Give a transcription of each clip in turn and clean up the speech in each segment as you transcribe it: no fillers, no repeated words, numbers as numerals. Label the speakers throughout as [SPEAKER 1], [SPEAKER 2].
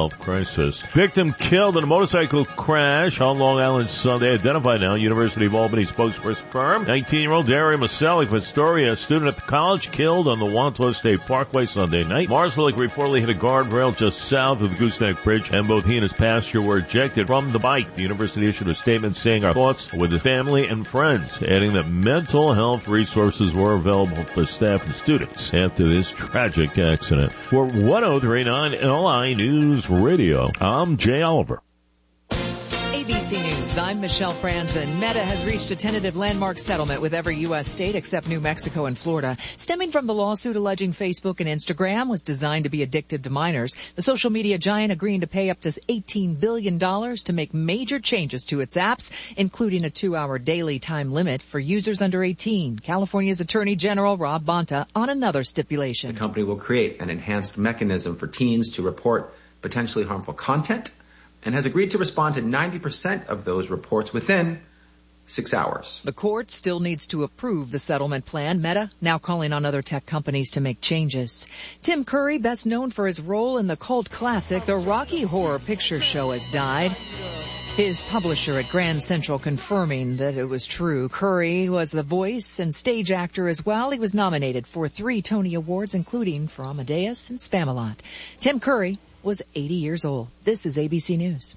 [SPEAKER 1] health crisis. Victim killed in a motorcycle crash on Long Island Sunday. Identified now. University of Albany spokesperson firm. 19-year-old Daria Masalik of Astoria, a student at the college, killed on the Wanto State Parkway Sunday night. Masalik reportedly hit a guardrail just south of the Gooseneck Bridge, and both he and his passenger were ejected from the bike. The university issued a statement saying our thoughts with his family and friends, adding that mental health resources were available for staff and students after this tragic accident. For 103.9 LI News Radio, I'm Jay Oliver.
[SPEAKER 2] ABC News, I'm Michelle Franzen. Meta has reached a tentative landmark settlement with every U.S. state except New Mexico and Florida, stemming from the lawsuit alleging Facebook and Instagram was designed to be addictive to minors. The social media giant agreeing to pay up to $18 billion to make major changes to its apps, including a 2-hour daily time limit for users under 18. California's Attorney General Rob Bonta on another stipulation.
[SPEAKER 3] The company will create an enhanced mechanism for teens to report potentially harmful content, and has agreed to respond to 90% of those reports within 6 hours.
[SPEAKER 2] The court still needs to approve the settlement plan. Meta now calling on other tech companies to make changes. Tim Curry, best known for his role in the cult classic The Rocky Horror Picture Show, has died. His publisher at Grand Central confirming that it was true. Curry was the voice and stage actor as well. He was nominated for 3 Tony Awards, including for Amadeus and Spamalot. Tim Curry was 80 years old. This is ABC News.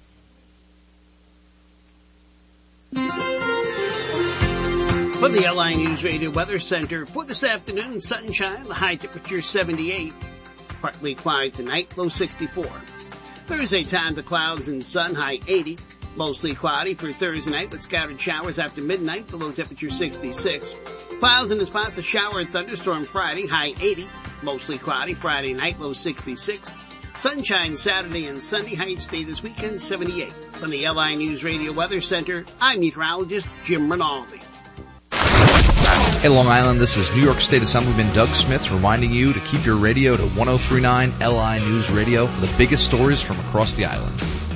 [SPEAKER 4] For the LI News Radio Weather Center, for this afternoon, sunshine, the high temperature 78. Partly cloudy tonight, low 64. Thursday, time to clouds and sun, high 80. Mostly cloudy for Thursday night with scattered showers after midnight, the low temperature 66. Clouds and spots of shower and thunderstorm Friday, high 80. Mostly cloudy Friday night, low 66. Sunshine Saturday and Sunday, high stay this weekend, 78. From the LI News Radio Weather Center, I'm meteorologist Jim Rinaldi.
[SPEAKER 5] Hey, Long Island, this is New York State Assemblyman Doug Smith reminding you to keep your radio to 103.9 LI News Radio for the biggest stories from across the island.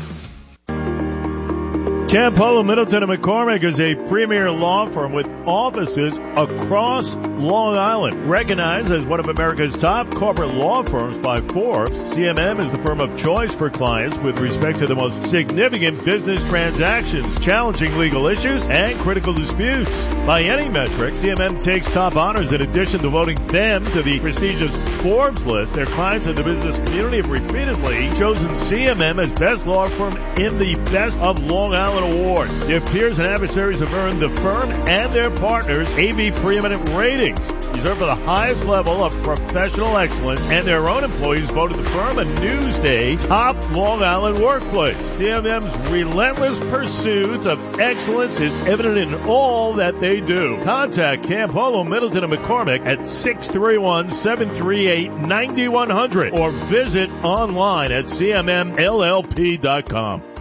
[SPEAKER 1] Campolo, Middleton & McCormick is a premier law firm with offices across Long Island. Recognized as one of America's top corporate law firms by Forbes, CMM is the firm of choice for clients with respect to the most significant business transactions, challenging legal issues, and critical disputes. By any metric, CMM takes top honors in addition to voting them to the prestigious Forbes list. Their clients in the business community have repeatedly chosen CMM as best law firm in the Best of Long Island Awards. Their peers and adversaries have earned the firm and their partners AV preeminent ratings, reserved for the highest level of professional excellence, and their own employees voted the firm a Newsday top Long Island workplace. CMM's relentless pursuit of excellence is evident in all that they do. Contact Campolo, Middleton & McCormick at 631-738-9100 or visit online at cmmllp.com.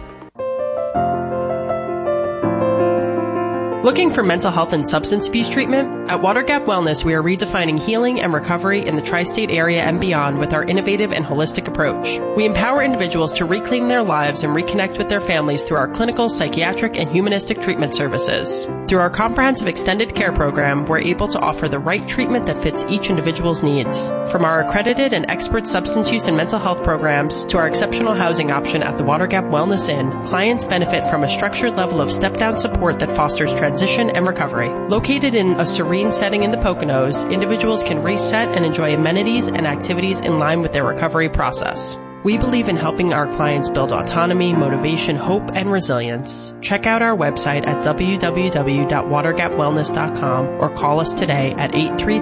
[SPEAKER 6] Looking for mental health and substance abuse treatment? At Water Gap Wellness, we are redefining healing and recovery in the tri-state area and beyond with our innovative and holistic approach. We empower individuals to reclaim their lives and reconnect with their families through our clinical, psychiatric, and humanistic treatment services. Through our comprehensive extended care program, we're able to offer the right treatment that fits each individual's needs. From our accredited and expert substance use and mental health programs to our exceptional housing option at the Water Gap Wellness Inn, clients benefit from a structured level of step-down support that fosters transition and recovery. Located in a serene setting in the Poconos, individuals can reset and enjoy amenities and activities in line with their recovery process. We believe in helping our clients build autonomy, motivation, hope, and resilience. Check out our website at www.watergapwellness.com or call us today at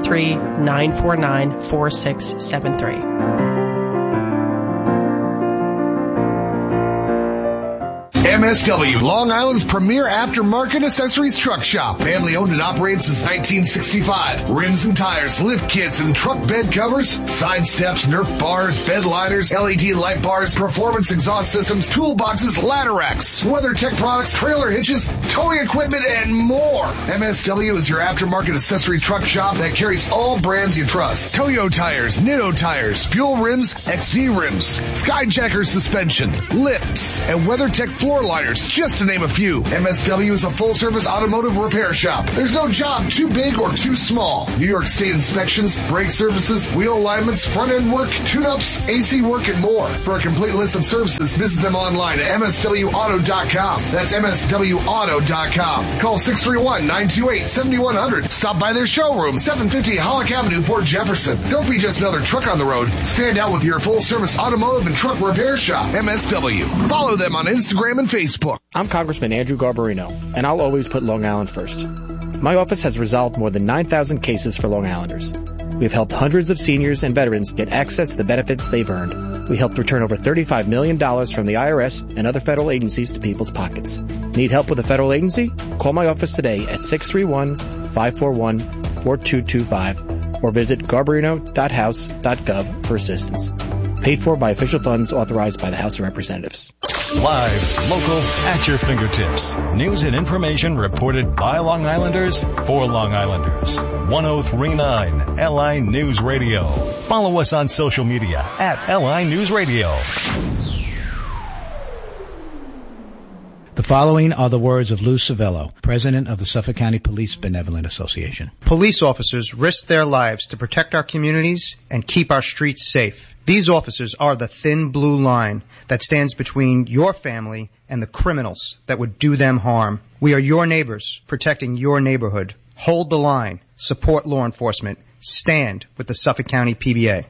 [SPEAKER 6] 833-949-4673.
[SPEAKER 7] MSW, Long Island's premier aftermarket accessories truck shop. Family owned and operated since 1965. Rims and tires, lift kits and truck bed covers, side steps, Nerf bars, bed liners, LED light bars, performance exhaust systems, toolboxes, ladder racks, WeatherTech products, trailer hitches, towing equipment, and more. MSW is your aftermarket accessories truck shop that carries all brands you trust. Toyo tires, Nitto tires, Fuel rims, XD rims, Skyjacker suspension, lifts, and WeatherTech floor door liners, just to name a few. MSW is a full-service automotive repair shop. There's no job too big or too small. New York State inspections, brake services, wheel alignments, front-end work, tune-ups, AC work, and more. For a complete list of services, visit them online at MSWauto.com. That's MSWauto.com. Call 631-928-7100. Stop by their showroom, 750 Hollick Avenue, Port Jefferson. Don't be just another truck on the road. Stand out with your full-service automotive and truck repair shop, MSW. Follow them on Instagram and Facebook.
[SPEAKER 8] I'm Congressman Andrew Garbarino, and I'll always put Long Island first. My office has resolved more than 9,000 cases for Long Islanders. We've helped hundreds of seniors and veterans get access to the benefits they've earned. We helped return over $35 million from the IRS and other federal agencies to people's pockets. Need help with a federal agency? Call my office today at 631-541-4225 or visit garbarino.house.gov for assistance. Paid for by official funds authorized by the House of Representatives.
[SPEAKER 9] Live, local, at your fingertips. News and information reported by Long Islanders for Long Islanders. 1039 LI News Radio. Follow us on social media at LI News Radio.
[SPEAKER 10] The following are the words of Lou Civello, president of the Suffolk County Police Benevolent Association.
[SPEAKER 11] Police officers risk their lives to protect our communities and keep our streets safe. These officers are the thin blue line that stands between your family and the criminals that would do them harm. We are your neighbors, protecting your neighborhood. Hold the line. Support law enforcement. Stand with the Suffolk County PBA.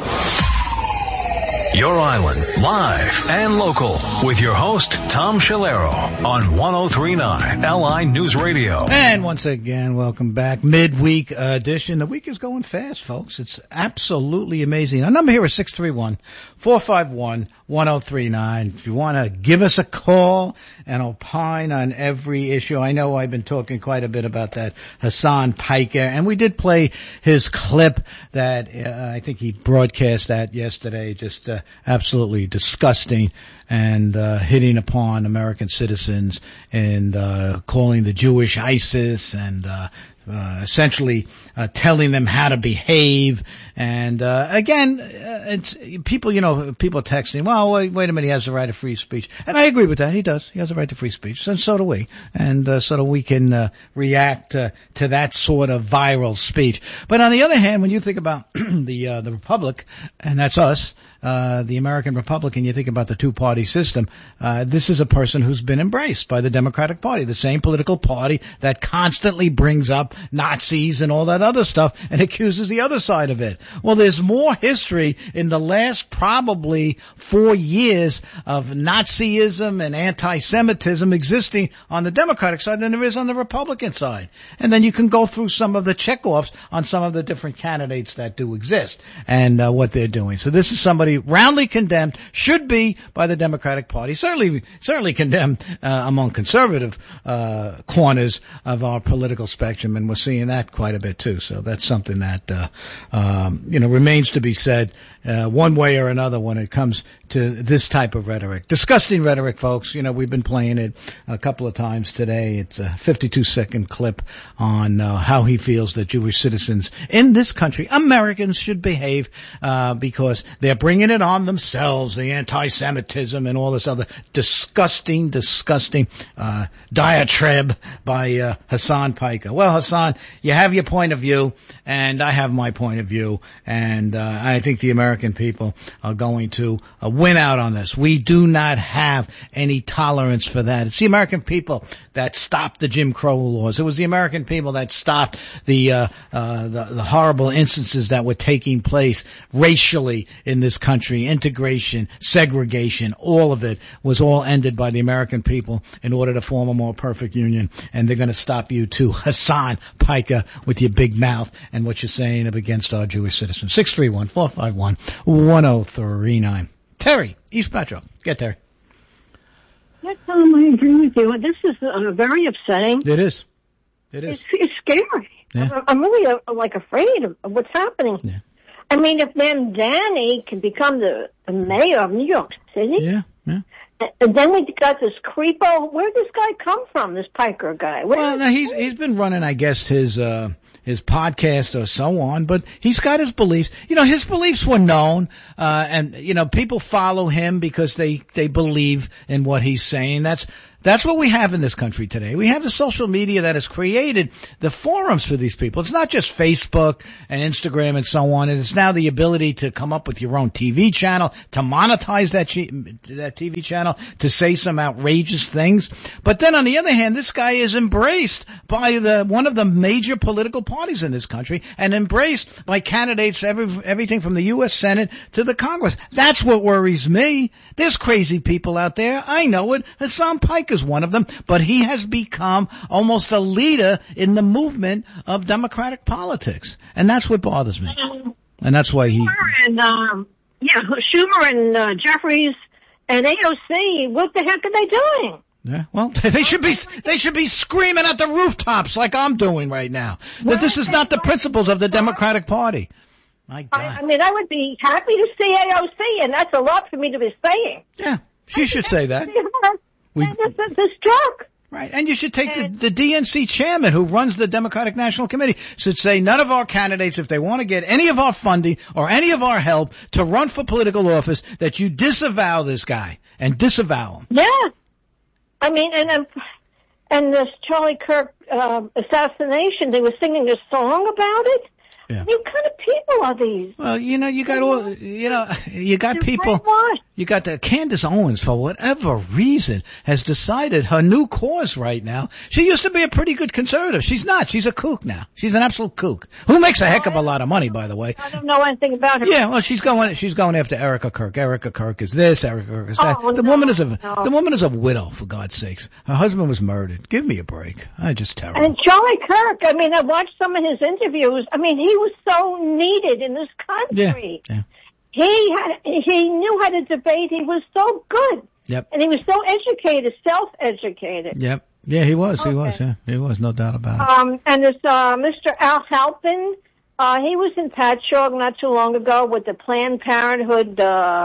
[SPEAKER 9] Your Island, live and local, with your host, Tom Shalero, on 1039 LI News Radio.
[SPEAKER 10] And once again, welcome back. Midweek edition. The week is going fast, folks. It's absolutely amazing. Our number here is 631-451-1039. If you want to give us a call and opine on every issue. I know I've been talking quite a bit about that Hassan Piker, and we did play his clip that I think he broadcast that yesterday. Just absolutely disgusting and hitting upon American citizens and calling the Jewish ISIS and essentially telling them how to behave. And again, it's people, people texting, well, wait a minute, he has the right of free speech. And I agree with that. He does. He has the right to free speech. And so do we. And so that we can react to that sort of viral speech. But on the other hand, when you think about the Republic, and that's us, the American Republic, and you think about the two-party system, this is a person who's been embraced by the Democratic Party, the same political party that constantly brings up Nazis and all that other stuff and accuses the other side of it. Well, there's more history in the last probably 4 years of Nazism and anti-Semitism existing on the Democratic side than there is on the Republican side. And then you can go through some of the checkoffs on some of the different candidates that do exist and what they're doing. So this is somebody roundly condemned, should be by the Democratic Party, certainly condemned among conservative corners of our political spectrum, and we're seeing that quite a bit too. So that's something that remains to be said one way or another when it comes to this type of rhetoric. Disgusting rhetoric, folks. We've been playing it a couple of times today. It's a 52-second clip on how he feels that Jewish citizens in this country, Americans, should behave because they're bringing it on themselves, the anti-Semitism and all this other disgusting diatribe by Hassan Piker. Well, Hassan, you have your point of view, and I have my point of view, and I think the American people are going to win out on this. We do not have any tolerance for that. It's the American people that stopped the Jim Crow laws. It was the American people that stopped the horrible instances that were taking place racially in this country. Integration, segregation, all of it was all ended by the American people in order to form a more perfect union. And they're going to stop you too, Hassan Piker, with your big mouth and what you're saying up against our Jewish citizens. 631-451-1039. Terry, East Metro. Get Terry.
[SPEAKER 12] Yes, Tom, I agree with you. This is very upsetting.
[SPEAKER 10] It is. It's
[SPEAKER 12] scary.
[SPEAKER 10] Yeah.
[SPEAKER 12] I'm really afraid of what's happening.
[SPEAKER 10] Yeah.
[SPEAKER 12] I mean, if then Danny can become the mayor of New York City.
[SPEAKER 10] Yeah.
[SPEAKER 12] And then we got this creepo. Where did this guy come from, this Piker guy?
[SPEAKER 10] Well, he's been running, I guess, his his podcast or so on, but he's got his beliefs. You know, his beliefs were known, and, you know, people follow him because they believe in what he's saying. That's what we have in this country today. We have the social media that has created the forums for these people. It's not just Facebook and Instagram and so on. It's now the ability to come up with your own TV channel, to monetize that TV channel, to say some outrageous things. But then on the other hand, this guy is embraced by one of the major political parties in this country and embraced by candidates, everything from the U.S. Senate to the Congress. That's what worries me. There's crazy people out there. I know it. Hassan Pike is one of them, but he has become almost a leader in the movement of Democratic politics. And that's what bothers me. And that's why
[SPEAKER 12] Schumer and Jeffries and AOC, what the heck are they doing?
[SPEAKER 10] Yeah, well, they should be screaming at the rooftops like I'm doing right now. That this is not the principles of the Democratic Party. My God.
[SPEAKER 12] I mean, I would be happy to see AOC, and that's a lot for me to be saying.
[SPEAKER 10] Yeah, she should say that.
[SPEAKER 12] The stroke.
[SPEAKER 10] Right, and you should take the DNC chairman who runs the Democratic National Committee should say none of our candidates, if they want to get any of our funding or any of our help to run for political office, that you disavow this guy and disavow him.
[SPEAKER 12] Yeah. I mean, and this Charlie Kirk assassination, they were singing a song about it.
[SPEAKER 10] Yeah.
[SPEAKER 12] What kind of people are these?
[SPEAKER 10] Well, you got people, you got the Candace Owens, for whatever reason, has decided her new cause right now. She used to be a pretty good conservative. She's not. She's a kook now. She's an absolute kook. Who makes a heck of a lot of money, by the way.
[SPEAKER 12] I don't know anything about her.
[SPEAKER 10] Yeah, well, she's going after Erica Kirk. Erica Kirk is this, Erica Kirk is that. The woman is a widow, for God's sakes. Her husband was murdered. Give me a break. Just terrible.
[SPEAKER 12] And Charlie Kirk, I mean, I watched some of his interviews. I mean, he was so needed in this country.
[SPEAKER 10] Yeah.
[SPEAKER 12] He knew how to debate. He was so good.
[SPEAKER 10] Yep.
[SPEAKER 12] And he was so educated, self-educated.
[SPEAKER 10] Yep. Yeah, he was. Okay. He was. Yeah, he was. No doubt about it.
[SPEAKER 12] And there's Mr. Al Halpin. He was in Patchogue not too long ago with the Planned Parenthood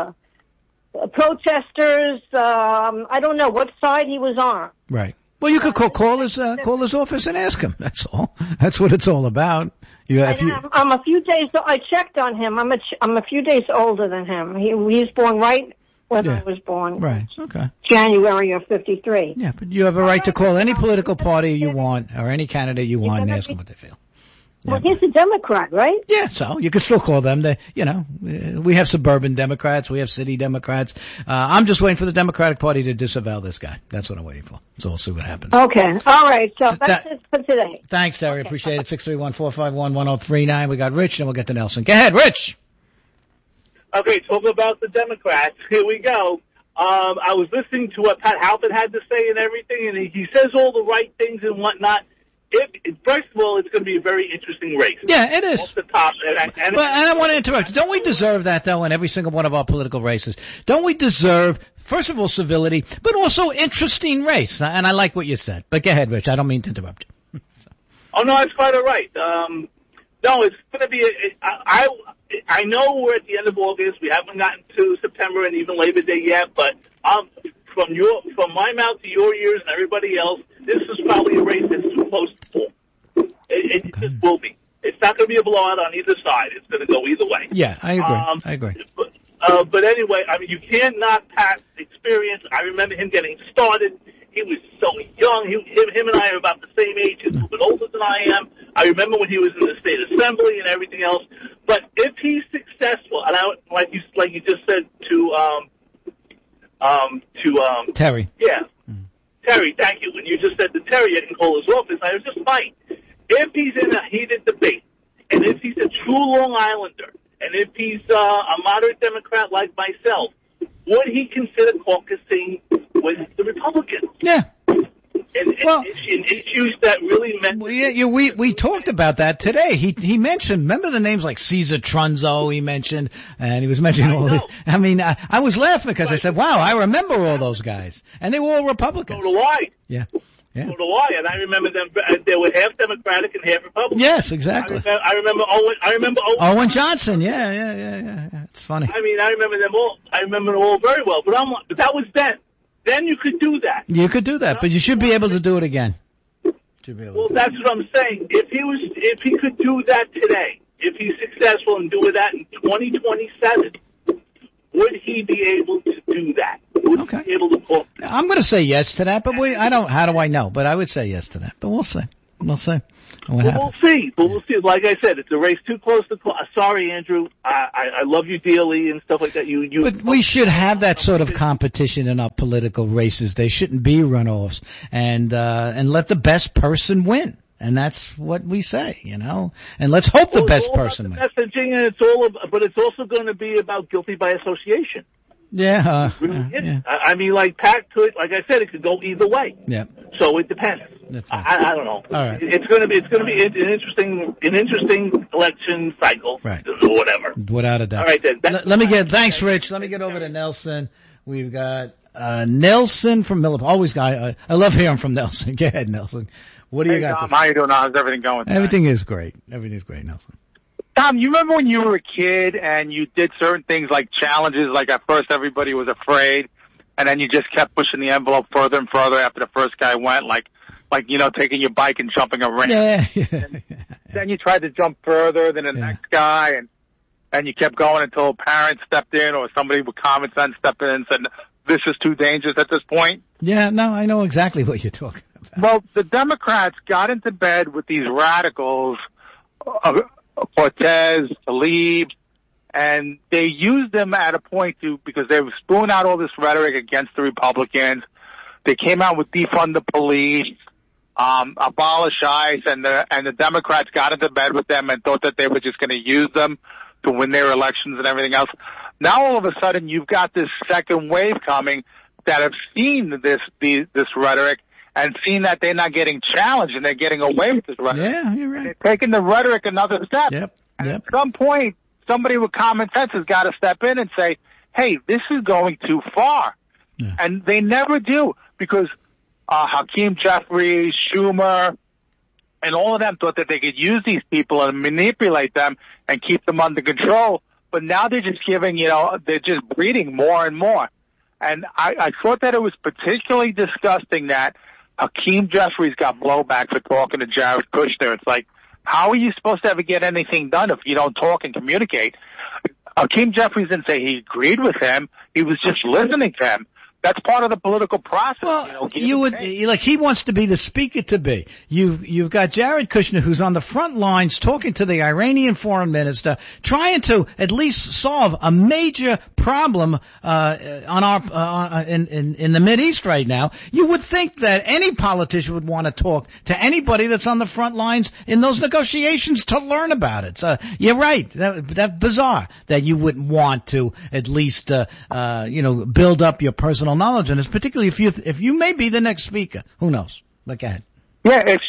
[SPEAKER 12] protesters. I don't know what side he was on.
[SPEAKER 10] Right. Well, you could call his office and ask him. That's all. That's what it's all about.
[SPEAKER 12] I'm a few days. I checked on him. I'm a few days older than him. He's born right when I was born.
[SPEAKER 10] Right. Okay.
[SPEAKER 12] January of '53.
[SPEAKER 10] Yeah, but you have a right to call any political party you want or any candidate you want and ask them what they feel.
[SPEAKER 12] Yeah. Well, he's a Democrat, right?
[SPEAKER 10] Yeah, so you can still call them. We have suburban Democrats, we have city Democrats. I'm just waiting for the Democratic Party to disavow this guy. That's what I'm waiting for. So we'll see what happens.
[SPEAKER 12] Okay. All right. So that's it for today.
[SPEAKER 10] Thanks, Terry. Appreciate it. 631-451-1039. We got Rich, and we'll get to Nelson. Go ahead, Rich.
[SPEAKER 13] Okay, talking about the Democrats. Here we go. I was listening to what Pat Halpin had to say and everything, and he says all the right things and whatnot. First of all, it's going to be a very interesting race.
[SPEAKER 10] Yeah, it is.
[SPEAKER 13] Off the top.
[SPEAKER 10] And I want to interrupt. Don't we deserve that, though, in every single one of our political races? Don't we deserve, first of all, civility, but also interesting race? And I like what you said. But go ahead, Rich. I don't mean to interrupt you.
[SPEAKER 13] Oh, no, that's quite all right. No, it's going to be I know we're at the end of August. We haven't gotten to September and even Labor Day yet, but from my mouth to your ears and everybody else, this is probably a race that's too close to pull. It just will be. It's not going to be a blowout on either side. It's going to go either way.
[SPEAKER 10] Yeah, I agree. I agree.
[SPEAKER 13] But anyway, I mean, you can't knock Pat's experience. I remember him getting started. He was so young. Him and I are about the same age. He's a little bit older than I am. I remember when he was in the state assembly and everything else. But if he's successful, and like you just said to
[SPEAKER 10] Terry.
[SPEAKER 13] Yeah. Terry, thank you. When you just said to Terry, I can call his office. I was just fine. If he's in a heated debate, and if he's a true Long Islander, and if he's a moderate Democrat like myself, would he consider caucusing with the Republicans?
[SPEAKER 10] Yeah.
[SPEAKER 13] And issues that really meant...
[SPEAKER 10] Well, yeah, we talked about that today. He mentioned, remember the names like Caesar Trunzo he mentioned, and he was mentioning all of it. I mean, I was laughing because I said, wow, I remember all those guys. And they were all Republicans.
[SPEAKER 13] So do I.
[SPEAKER 10] Yeah. Yeah.
[SPEAKER 13] So do I, and I remember them. They were half Democratic and half Republican.
[SPEAKER 10] Yes, exactly.
[SPEAKER 13] I remember Owen.
[SPEAKER 10] Owen Johnson. Yeah. It's funny.
[SPEAKER 13] I mean, I remember them all. I remember them all very well. But that was then. Then you could do that.
[SPEAKER 10] You could do that, but you should be able to do it again. Should be able
[SPEAKER 13] Well,
[SPEAKER 10] to.
[SPEAKER 13] that's what I'm saying. If he could do that today, if he's successful in doing that in 2027, would he be able to do that? Would he be able to pull?
[SPEAKER 10] I'm going to say yes to that, but how do I know? But I would say yes to that, but we'll see. We'll see.
[SPEAKER 13] We'll see. But we'll see. Like I said, it's a race too close to call. Sorry, Andrew. I love you dearly and stuff like that.
[SPEAKER 10] But we should have that sort of competition in our political races. They shouldn't be runoffs, and let the best person win. And that's what we say, and let's hope the best person wins.
[SPEAKER 13] Messaging, and but it's also going to be about guilty by association.
[SPEAKER 10] Yeah.
[SPEAKER 13] Yeah. I mean, like Pat could, like I said, it could go either way.
[SPEAKER 10] Yeah.
[SPEAKER 13] So it depends. I don't know.
[SPEAKER 10] All right.
[SPEAKER 13] It's going to be an interesting election cycle.
[SPEAKER 10] Right.
[SPEAKER 13] Or whatever.
[SPEAKER 10] Without a doubt.
[SPEAKER 13] All right then.
[SPEAKER 10] Thanks, Rich. Let me get over to Nelson. We've got, Nelson from Miller. Always I love hearing from Nelson. Go ahead, Nelson. What do you got?
[SPEAKER 14] Tom, how you doing? How's everything going tonight?
[SPEAKER 10] Everything is great. Everything's great, Nelson.
[SPEAKER 14] Tom, you remember when you were a kid and you did certain things like challenges, like at first everybody was afraid, and then you just kept pushing the envelope further and further after the first guy went, like taking your bike and jumping a ramp.
[SPEAKER 10] Yeah.
[SPEAKER 14] Then you tried to jump further than the next guy, and you kept going until parents stepped in or somebody with common sense stepped in and said, this is too dangerous at this point.
[SPEAKER 10] Yeah, no, I know exactly what you're talking about.
[SPEAKER 14] Well, the Democrats got into bed with these radicals, Cortez, Tlaib, and they used them at a point because they were spewing out all this rhetoric against the Republicans. They came out with defund the police, abolish ICE, and the Democrats got into bed with them and thought that they were just going to use them to win their elections and everything else. Now all of a sudden you've got this second wave coming that have seen this rhetoric and seen that they're not getting challenged and they're getting away with this rhetoric.
[SPEAKER 10] Yeah, you're right.
[SPEAKER 14] They're taking the rhetoric another step.
[SPEAKER 10] Yep.
[SPEAKER 14] At some point, somebody with common sense has got to step in and say, hey, this is going too far. Yeah. And they never do because Hakeem Jeffries, Schumer, and all of them thought that they could use these people and manipulate them and keep them under control. But now they're just they're just breeding more and more. And I thought that it was particularly disgusting that Hakeem Jeffries got blowback for talking to Jared Kushner. It's like, how are you supposed to ever get anything done if you don't talk and communicate? Hakeem Jeffries didn't say he agreed with him. He was just listening to him. That's part of the political process. Well,
[SPEAKER 10] he wants to be the speaker to be. You've got Jared Kushner who's on the front lines talking to the Iranian foreign minister, trying to at least solve a major problem, in the Mideast right now. You would think that any politician would want to talk to anybody that's on the front lines in those negotiations to learn about it. So you're right. That's bizarre that you wouldn't want to at least, build up your personal knowledge, and it's particularly if you may be the next speaker. Who knows? Look ahead.
[SPEAKER 14] Yeah, it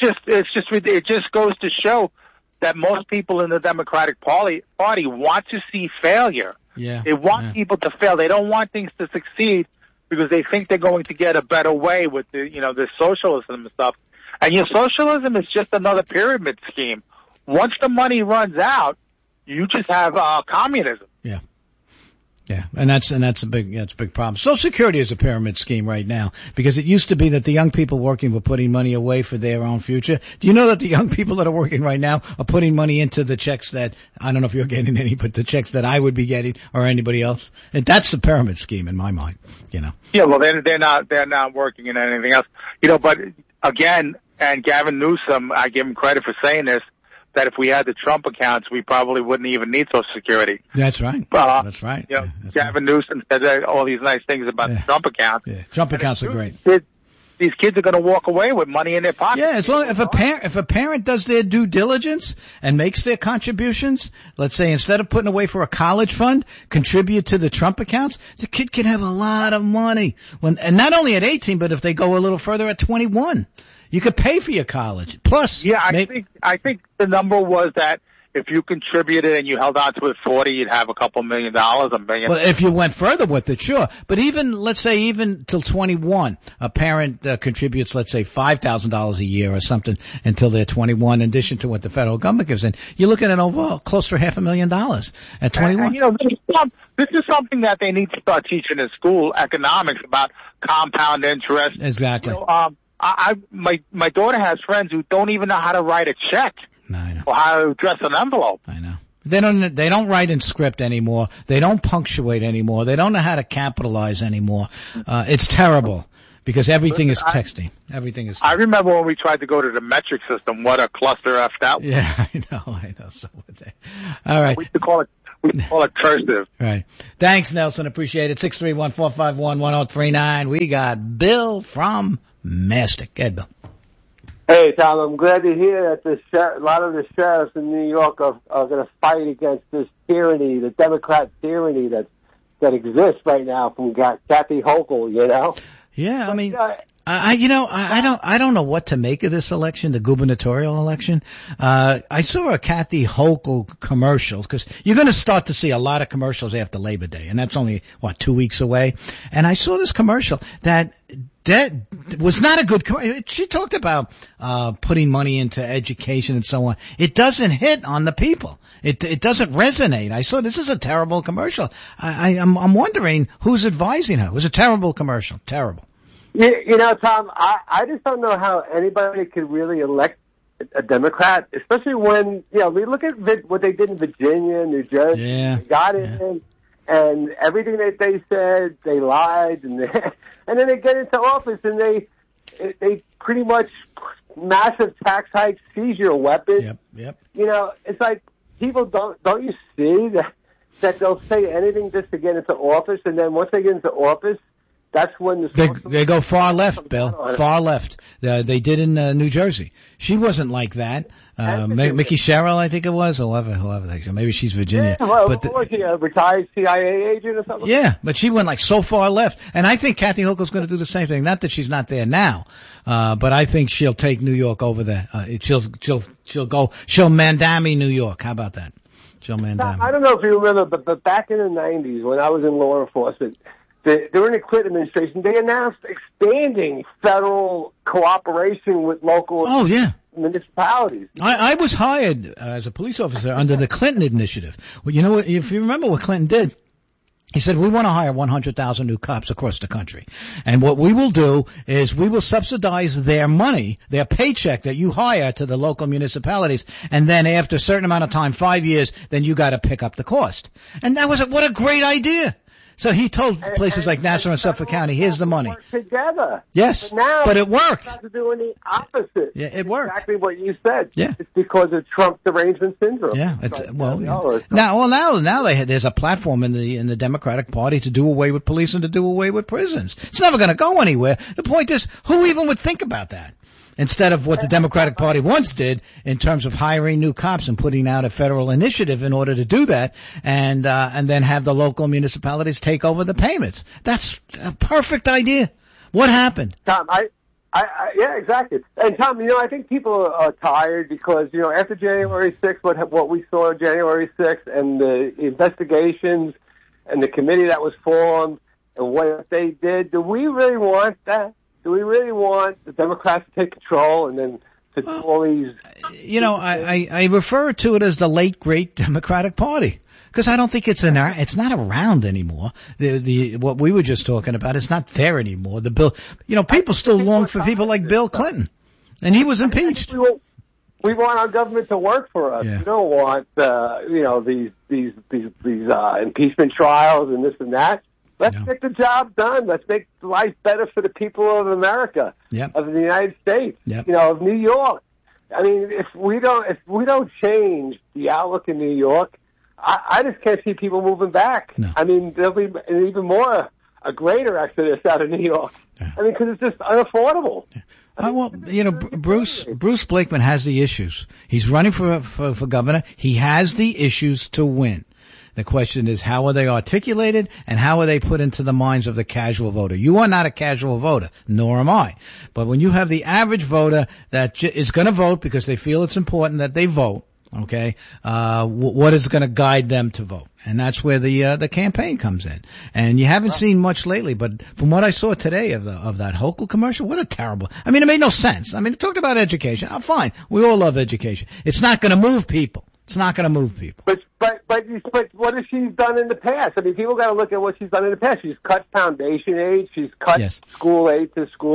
[SPEAKER 14] just goes to show that most people in the Democratic Party want to see failure.
[SPEAKER 10] Yeah.
[SPEAKER 14] They want people to fail. They don't want things to succeed because they think they're going to get a better way with the socialism and stuff. And your socialism is just another pyramid scheme. Once the money runs out, you just have communism.
[SPEAKER 10] Yeah. Yeah, and that's a big problem. Social Security is a pyramid scheme right now because it used to be that the young people working were putting money away for their own future. Do you know that the young people that are working right now are putting money into the checks that, I don't know if you're getting any, but the checks that I would be getting or anybody else? And that's the pyramid scheme in my mind,
[SPEAKER 14] Yeah, well, they're not working in anything else. But again, and Gavin Newsom, I give him credit for saying this, that if we had the Trump accounts, we probably wouldn't even need Social Security.
[SPEAKER 10] That's right. That's right.
[SPEAKER 14] Gavin Newsom said all these nice things about the Trump account.
[SPEAKER 10] Yeah, Trump accounts are great.
[SPEAKER 14] These kids are going to walk away with money in their pocket.
[SPEAKER 10] Yeah, as long if a parent does their due diligence and makes their contributions, let's say instead of putting away for a college fund, contribute to the Trump accounts, the kid can have a lot of money. And not only at 18, but if they go a little further at 21. You could pay for your college. Plus,
[SPEAKER 14] I think the number was that if you contributed and you held on to it 40, you'd have a couple $1 million, $1 million.
[SPEAKER 10] Well, if you went further with it, sure. But let's say till 21, a parent contributes, let's say $5,000 a year or something until they're 21, in addition to what the federal government gives in. You're looking at overall close to $500,000 at 21.
[SPEAKER 14] And, this is something that they need to start teaching in school, economics, about compound interest.
[SPEAKER 10] Exactly.
[SPEAKER 14] My daughter has friends who don't even know how to write a check or how to address an envelope.
[SPEAKER 10] I know. They don't write in script anymore. They don't punctuate anymore. They don't know how to capitalize anymore. It's terrible because everything is texting. Everything is texting.
[SPEAKER 14] I remember when we tried to go to the metric system, what a cluster F that was.
[SPEAKER 10] Yeah, I know. So would they. All right.
[SPEAKER 14] We call it cursive.
[SPEAKER 10] Right. Thanks, Nelson. Appreciate it. 631-451-1039. We got Bill from Mastic. Go ahead, Bill.
[SPEAKER 15] Hey, Tom, I'm glad to hear that a lot of the sheriffs in New York are going to fight against this tyranny, the Democrat tyranny that exists right now from Kathy Hochul, you know?
[SPEAKER 10] Yeah, I mean, I don't know what to make of this election, the gubernatorial election. I saw a Kathy Hochul commercial because you're going to start to see a lot of commercials after Labor Day, and that's only, 2 weeks away. And I saw this commercial that was not a good commercial. She talked about, putting money into education and so on. It doesn't hit on the people. It doesn't resonate. I saw this is a terrible commercial. I'm wondering who's advising her. It was a terrible commercial. Terrible.
[SPEAKER 15] You know, Tom, I just don't know how anybody could really elect a Democrat, especially when, we look at what they did in Virginia, New Jersey.
[SPEAKER 10] Yeah.
[SPEAKER 15] They got in, and everything that they said, they lied, and then they get into office and they pretty much massive tax hikes, seize your weapons.
[SPEAKER 10] Yep.
[SPEAKER 15] It's like people don't you see that they'll say anything just to get into office, and then once they get into office, that's when
[SPEAKER 10] they go far left, Bill. Far left. They did in New Jersey. She wasn't like that. Mickey Sherrill, I think it was, whoever. Maybe she's Virginia.
[SPEAKER 15] Yeah, well, was she a retired CIA agent or something?
[SPEAKER 10] Yeah, but she went so far left. And I think Kathy Hochul's going to do the same thing. Not that she's not there now, but I think she'll take New York over there. She'll Mandami New York. How about that? She'll Mandami.
[SPEAKER 15] I don't know if you remember, but back in the 90s when I was in law enforcement, during the Clinton administration, they announced expanding federal cooperation with local municipalities.
[SPEAKER 10] I was hired as a police officer under the Clinton initiative. Well, you know what? If you remember what Clinton did, he said, we want to hire 100,000 new cops across the country. And what we will do is we will subsidize their money, their paycheck that you hire to the local municipalities. And then after a certain amount of time, 5 years, then you got to pick up the cost. And what a great idea. So he told places like Nassau and Suffolk County, here's the money.
[SPEAKER 15] Together.
[SPEAKER 10] Yes,
[SPEAKER 15] but
[SPEAKER 10] it worked.
[SPEAKER 15] They're doing the opposite.
[SPEAKER 10] Yeah, it worked.
[SPEAKER 15] Exactly what you said.
[SPEAKER 10] Yeah.
[SPEAKER 15] It's because of Trump's derangement syndrome.
[SPEAKER 10] Yeah. Now there's a platform in the Democratic Party to do away with police and to do away with prisons. It's never going to go anywhere. The point is, who even would think about that? Instead of what the Democratic Party once did in terms of hiring new cops and putting out a federal initiative in order to do that, and then have the local municipalities take over the payments. That's a perfect idea. What happened?
[SPEAKER 15] Tom, yeah, exactly. And Tom, I think people are tired because, after January 6th, what we saw January 6th and the investigations and the committee that was formed and what they did, do we really want that? Do we really want the Democrats to take control and then to do all these?
[SPEAKER 10] I refer to it as the late great Democratic Party because I don't think it's not around anymore. What we were just talking about, it's not there anymore. People still long for people like Bill Clinton, and he was impeached.
[SPEAKER 15] We want our government to work for us. Yeah. We don't want these impeachment trials and this and that. Let's get the job done. Let's make life better for the people of America, of the United States, of New York. I mean, if we don't change the outlook in New York, I just can't see people moving back.
[SPEAKER 10] No.
[SPEAKER 15] I mean, there'll be a greater exodus out of New York. Yeah. I mean, because it's just unaffordable.
[SPEAKER 10] Yeah. Bruce Blakeman has the issues. He's running for governor. He has the issues to win. The question is, how are they articulated and how are they put into the minds of the casual voter? You are not a casual voter, nor am I. But when you have the average voter that is going to vote because they feel it's important that they vote, okay, what is going to guide them to vote? And that's where the campaign comes in. And you haven't seen much lately, but from what I saw today of that Hochul commercial, what a terrible, I mean, it made no sense. I mean, it talked about education. Oh, fine. We all love education. It's not going to move people. It's not going to move people.
[SPEAKER 15] But what has she done in the past? I mean, people got to look at what she's done in the past. She's cut foundation aid. She's cut school aid to schools.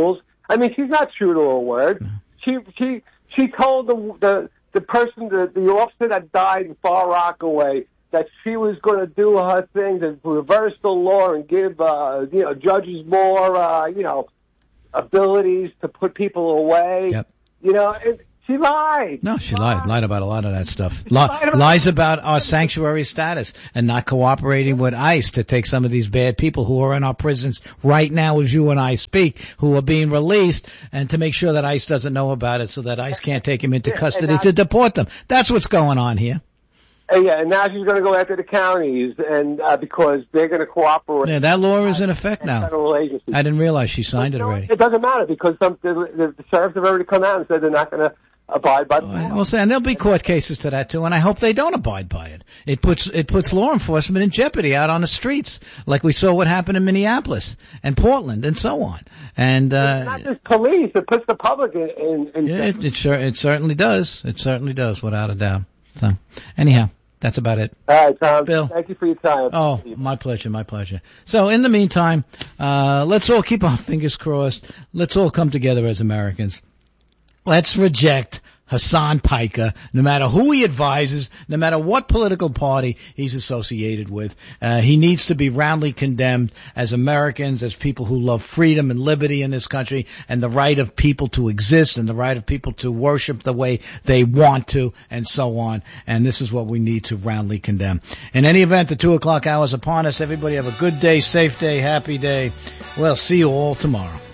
[SPEAKER 15] I mean, she's not true to her word. She told the person, the officer that died in Far Rockaway, that she was going to do her thing to reverse the law and give, judges more, abilities to put people away.
[SPEAKER 10] Yep.
[SPEAKER 15] And she lied.
[SPEAKER 10] No, she lied about a lot of that stuff. Lies about our sanctuary status and not cooperating with ICE to take some of these bad people who are in our prisons right now as you and I speak, who are being released, and to make sure that ICE doesn't know about it so that ICE can't take them into custody to deport them. That's what's going on here.
[SPEAKER 15] And now she's going to go after the counties, and because they're going to cooperate.
[SPEAKER 10] Yeah, that law is in effect now.
[SPEAKER 15] Federal agencies.
[SPEAKER 10] I didn't realize she signed it already.
[SPEAKER 15] It doesn't matter because the sheriffs have already come out and said they're not going to abide by the law.
[SPEAKER 10] Well, and there'll be court cases to that too, and I hope they don't abide by it. It puts law enforcement in jeopardy out on the streets, like we saw what happened in Minneapolis and Portland and so on. And
[SPEAKER 15] it's not just police; it puts the public in jeopardy.
[SPEAKER 10] It certainly does. It certainly does, without a doubt. So, anyhow. That's about it.
[SPEAKER 15] All right, Tom.
[SPEAKER 10] Bill.
[SPEAKER 15] Thank you for your time.
[SPEAKER 10] Oh, my pleasure, my pleasure. So in the meantime, let's all keep our fingers crossed. Let's all come together as Americans. Let's reject Hassan Piker, no matter who he advises, no matter what political party he's associated with. He needs to be roundly condemned as Americans, as people who love freedom and liberty in this country, and the right of people to exist, and the right of people to worship the way they want to, and so on. And this is what we need to roundly condemn. In any event, the 2:00 hour is upon us. Everybody have a good day, safe day, happy day. We'll see you all tomorrow.